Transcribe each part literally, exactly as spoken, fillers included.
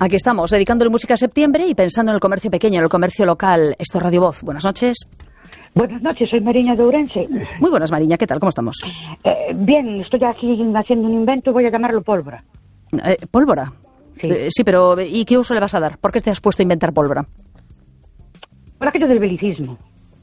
Aquí estamos, dedicándole música a septiembre y pensando en el comercio pequeño, en el comercio local. Esto es Radio Voz. Buenas noches. Buenas noches, soy Mariña de Ourense. Muy buenas, Mariña. ¿Qué tal? ¿Cómo estamos? Eh, bien, estoy aquí haciendo un invento, voy a llamarlo pólvora. Eh, ¿Pólvora? Sí. Eh, sí, pero ¿y qué uso le vas a dar? ¿Por qué te has puesto a inventar pólvora? Por aquello del belicismo.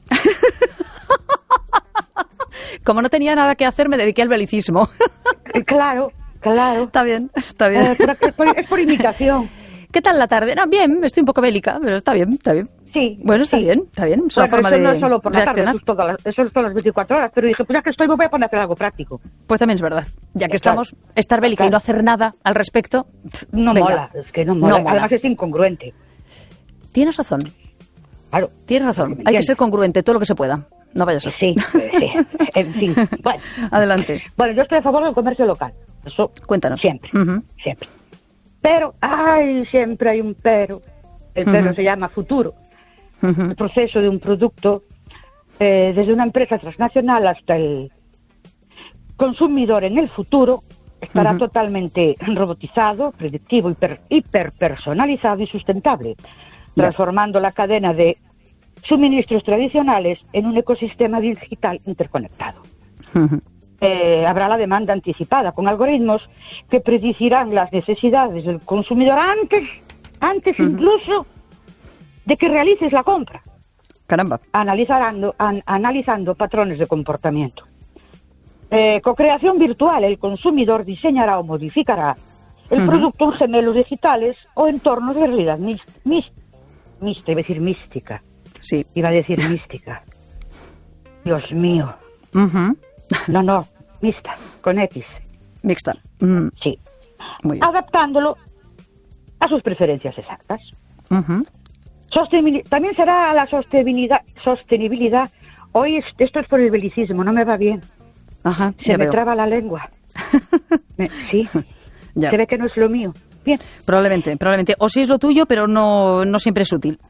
Como no tenía nada que hacer, me dediqué al belicismo. Eh, claro, claro. Está bien, está bien. Eh, por, es, por, es por imitación. ¿Qué tal la tarde? No, bien, estoy un poco bélica, pero está bien, está bien. Sí. Bueno, está sí. bien, está bien. Es una bueno, forma eso de no es solo por la tarde, reaccionar. eso es, todas las, eso es todas las veinticuatro horas. Pero dije, pues ya que estoy, me voy a poner a hacer algo práctico. Pues también es verdad. Ya que Claro. estamos, estar bélica Claro. y no hacer nada al respecto, pff, No venga. mola, es que no mola. No mola. Además es incongruente. Tienes razón, Claro. tienes razón. ¿Me Hay que entiendes? ser congruente todo lo que se pueda. No vaya a ser. Sí, eh, sí. En fin. Bueno. Adelante. Bueno, yo estoy a favor del comercio local. Eso Cuéntanos. siempre. Ujú. Siempre. Pero, ay, siempre hay un pero. El pero Ujú. se llama futuro. Ujú. El proceso de un producto, eh, desde una empresa transnacional hasta el consumidor en el futuro, estará Ujú. totalmente robotizado, predictivo, hiper, hiperpersonalizado y sustentable, Ya. transformando la cadena de suministros tradicionales en un ecosistema digital interconectado. Ujú. Eh, habrá la demanda anticipada con algoritmos que predecirán las necesidades del consumidor antes, antes Ujú. incluso de que realices la compra, Caramba. analizando, an- analizando patrones de comportamiento. Eh, co-creación virtual, el consumidor diseñará o modificará el Ujú. producto en gemelos digitales o entornos de realidad mis, mis, mista, iba a decir mística, Sí. iba a decir mística. Dios mío. Ujú. No, no, mixta, con X, Mixta. Mm, sí. Muy bien. Adaptándolo a sus preferencias exactas. Ujú. Sostenibil- También será la sostenibilidad, sostenibilidad. Hoy es- esto es por el belicismo, no me va bien. Ajá, Se ya me veo. traba la lengua. Me- sí, Ya. se ve que no es lo mío. Bien, Probablemente, probablemente. O sí es lo tuyo, pero no, no siempre es útil.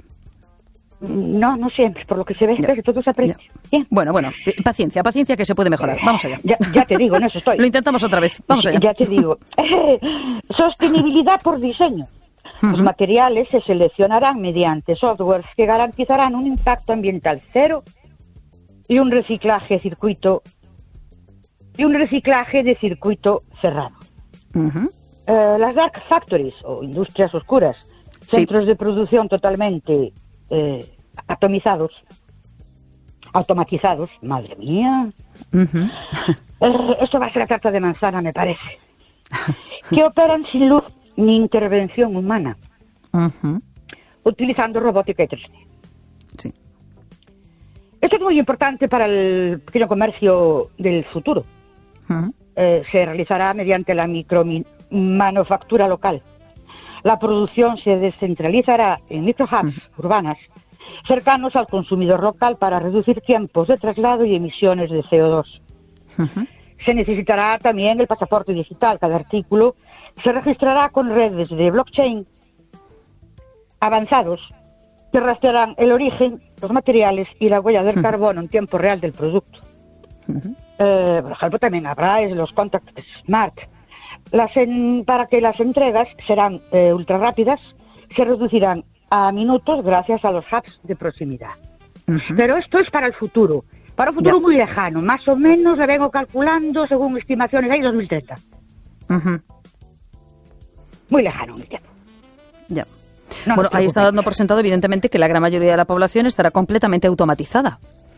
no, no siempre, por lo que se ve, Ya. que todo se aprende. Ya. Bien, Bueno, bueno, eh, paciencia, paciencia que se puede mejorar. Vamos allá. ya, ya te digo, en eso estoy. Lo intentamos otra vez. Vamos allá. Ya te digo. Sostenibilidad por diseño. Los Ujú. materiales se seleccionarán mediante softwares que garantizarán un impacto ambiental cero y un reciclaje circuito y un reciclaje de circuito cerrado. Ujú. Eh, las dark factories o industrias oscuras, Sí. centros de producción totalmente eh, atomizados, automatizados, madre mía. Ujú. Eh, esto va a ser la tarta de manzana, me parece. Que operan sin luz ni intervención humana, Ujú. utilizando robótica y tres D. Sí. Esto es muy importante para el pequeño comercio del futuro. Ujú. Eh, se realizará mediante la micromanufactura local. La producción se descentralizará en microhubs urbanas cercanos al consumidor local para reducir tiempos de traslado y emisiones de C O dos. Ujú. Se necesitará también el pasaporte digital. Cada artículo se registrará con redes de blockchain avanzados que rastrearán el origen, los materiales y la huella del carbono en tiempo real del producto. Ujú. Eh, por ejemplo, también habrá es los Contact Smart. Las en- para que las entregas serán eh, ultra rápidas, se reducirán a minutos gracias a los hubs de proximidad. Ujú. Pero esto es para el futuro, para un futuro Ya. muy lejano, más o menos le vengo calculando según estimaciones ahí dos mil treinta. Ujú. Muy lejano en el tiempo. Ya. No Bueno, nos ahí está preocupemos. dando por sentado, evidentemente, que la gran mayoría de la población estará completamente automatizada.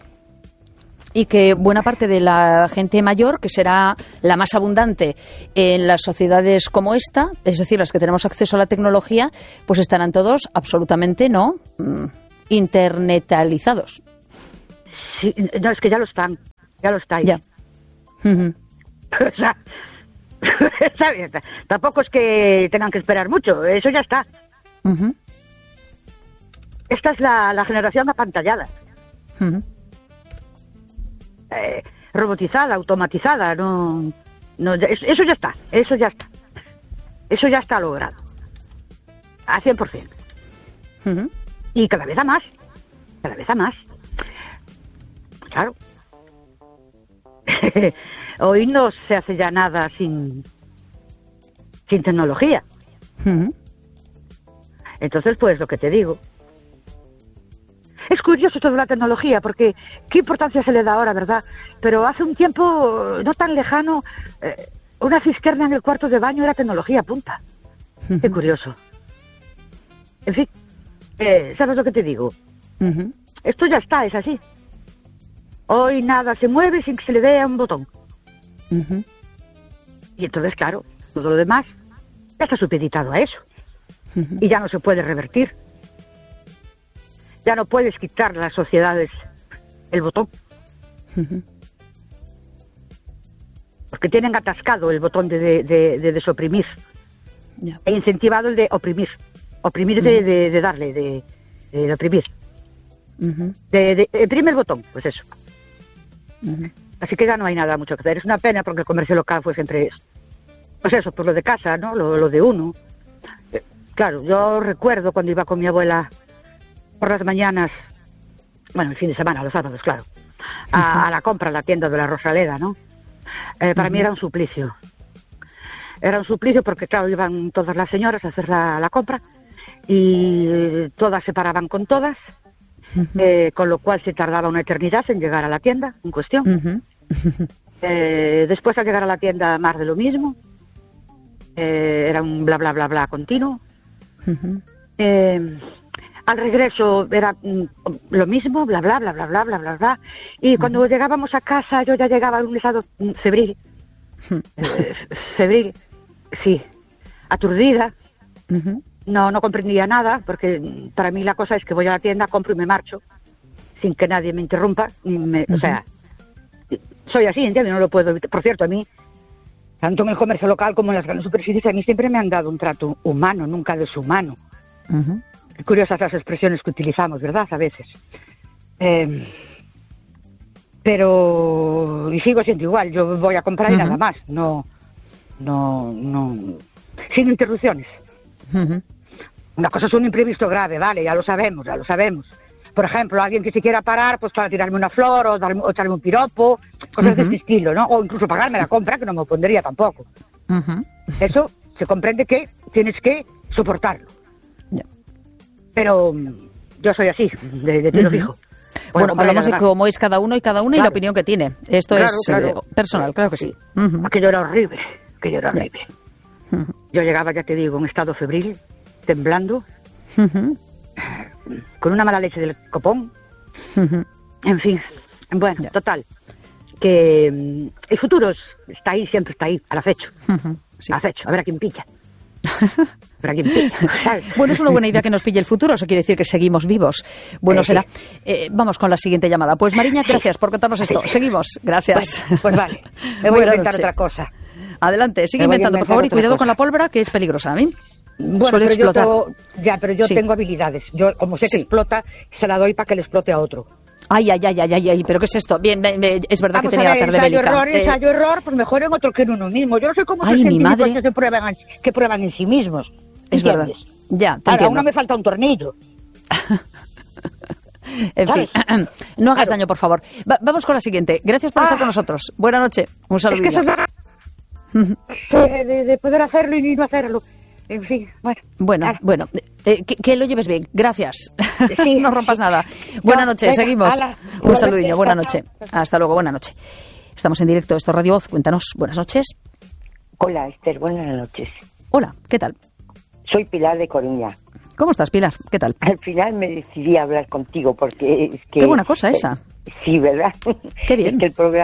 Y que buena parte de la gente mayor, que será la más abundante en las sociedades como esta, es decir, las que tenemos acceso a la tecnología, pues estarán todos absolutamente, ¿no?, Mm, internetalizados. Sí, no, es que ya lo están, ya lo estáis. Ya. Ujú. O sea, ¿sabes? Tampoco es que tengan que esperar mucho, eso ya está. Ujú. Esta es la, la generación apantallada, Ujú. eh, robotizada, automatizada, no, no, ya- eso, eso ya está, eso ya está, eso ya está logrado, a cien por ciento. Ujú. Y cada vez a más, cada vez a más. Claro. Hoy no se hace ya nada sin, sin tecnología. Ujú. Entonces, pues lo que te digo. Es curioso toda la tecnología, porque qué importancia se le da ahora, ¿verdad? Pero hace un tiempo no tan lejano, eh, una cisterna en el cuarto de baño era tecnología punta. Uh-huh. Qué curioso. En fin, eh, ¿sabes lo que te digo? Uh-huh. Esto ya está, es así. Hoy nada se mueve sin que se le vea un botón. Uh-huh. Y entonces, claro, todo lo demás ya está supeditado a eso. Uh-huh. Y ya no se puede revertir. Ya no puedes quitar las sociedades el botón. Uh-huh. Porque tienen atascado el botón de, de, de, de desoprimir. Yeah. E incentivado el de oprimir. Oprimir uh-huh. de, de, de darle, de, de oprimir. Uh-huh. De, de, de oprimir el botón, pues eso. Uh-huh. Así que ya no hay nada mucho que hacer. Es una pena porque el comercio local fue siempre eso. Pues eso, pues lo de casa, ¿no? Lo, lo de uno. Eh, claro, yo recuerdo cuando iba con mi abuela por las mañanas, bueno, el fin de semana, los sábados, claro, a, uh-huh. a la compra a la tienda de la Rosaleda, ¿no? Eh, para uh-huh. mí era un suplicio. Era un suplicio porque, claro, iban todas las señoras a hacer la, la compra y todas se paraban con todas, uh-huh. eh, con lo cual se tardaba una eternidad en llegar a la tienda en cuestión. Uh-huh. eh, después, al llegar a la tienda, más de lo mismo. Eh, era un bla, bla, bla, bla continuo. Uh-huh. Eh... Al regreso era mm, lo mismo, bla, bla, bla, bla, bla, bla, bla, bla. Y cuando uh-huh. llegábamos a casa, yo ya llegaba en un estado febril. Uh-huh. Eh, febril, sí. Aturdida. Uh-huh. No, no comprendía nada, porque para mí la cosa es que voy a la tienda, compro y me marcho, sin que nadie me interrumpa. Me, uh-huh. O sea, soy así, ¿entiendes? No lo puedo evitar. Por cierto, a mí, tanto en el comercio local como en las grandes superficies, a mí siempre me han dado un trato humano, nunca deshumano. Uh-huh. Qué curiosas las expresiones que utilizamos, ¿verdad? A veces. Eh, pero... Y sigo siendo igual. Yo voy a comprar y uh-huh. nada más. No... No... no sin interrupciones. Uh-huh. Una cosa es un imprevisto grave, vale, ya lo sabemos, ya lo sabemos. Por ejemplo, alguien que se quiera parar, pues para tirarme una flor o, darme, o echarme un piropo, cosas uh-huh. de este estilo, ¿no? O incluso pagarme la compra, que no me opondría tampoco. Uh-huh. Eso se comprende que tienes que soportarlo. Yeah. Pero yo soy así, de, de tiro uh-huh. fijo. Bueno, bueno hablamos de cómo es cada uno y cada una claro. y la opinión que tiene. Esto claro, es claro. Eh, personal, claro que sí. sí. Uh-huh. Aquello era horrible, aquello era horrible. Yeah. Uh-huh. Yo llegaba, ya te digo, en estado febril, temblando, uh-huh. con una mala leche del copón. Uh-huh. En fin, bueno, yeah. total. Que um, el futuro está ahí, siempre está ahí, al acecho. Uh-huh. Sí. Al acecho, a ver a quién pilla. Bueno, es una buena idea que nos pille el futuro, eso quiere decir que seguimos vivos. Bueno, sí, será. Eh, vamos con la siguiente llamada. Pues Mariña, gracias por contarnos esto. Seguimos, gracias. Pues, pues vale, me voy a inventar otra cosa. Adelante, sigue inventando, por favor, y cuidado cosa. con la pólvora, que es peligrosa. ¿A mí? Bueno, Suele pero explotar. Yo tengo, ya, pero yo sí. tengo habilidades. Yo, como sé que sí. explota, se la doy para que le explote a otro. Ay, ay, ay, ay, ay, pero ¿qué es esto? Bien, bien, bien es verdad Vamos que tenía ver, la tarde ensayo bélica. Error, eh... ensayo error, pues mejor en otro que en uno mismo. Yo no sé cómo ay, los mi madre. Que, se prueban, que prueban en sí mismos. Es verdad. Ya, te Ahora, aún no me falta un tornillo. En ¿sabes? fin, no hagas claro. daño, por favor. Va, vamos con la siguiente. Gracias por ah. estar con nosotros. Buenas noches. Un saludo. Es que de, de, de poder hacerlo y no hacerlo. En fin, bueno. Bueno, ala. bueno. Eh, que, que lo lleves bien. Gracias. Sí, no rompas sí. nada. Buenas no, noches. Venga, Seguimos. Ala. Un saludillo. Buenas noches. Hasta luego. Buenas noches. Estamos en directo. Esto es Radio Voz. Cuéntanos. Buenas noches. Hola, Esther. Buenas noches. Hola. ¿Qué tal? Soy Pilar de Coruña. ¿Cómo estás, Pilar? ¿Qué tal? Al final me decidí a hablar contigo porque es que... Qué buena cosa esa. Eh, sí, ¿verdad? Qué bien. Es que el programa